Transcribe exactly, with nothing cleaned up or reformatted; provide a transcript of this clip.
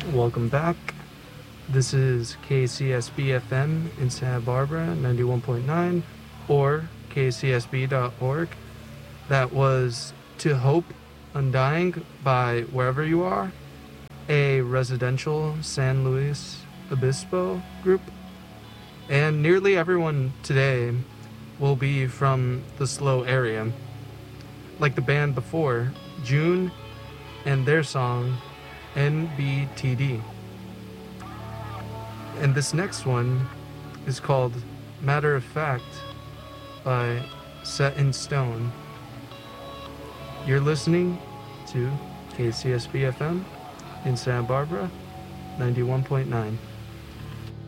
Welcome back. This is K C S B F M in Santa Barbara, ninety-one point nine, or K C S B dot org. That was To Hope Undying by Wherever You Are, a residential San Luis Obispo group. And nearly everyone today will be from the SLO area. Like the band before, June, and their song N B T D. And this next one is called Matter of Fact by Set in Stone. You're listening to K C S B F M in Santa Barbara, ninety-one point nine.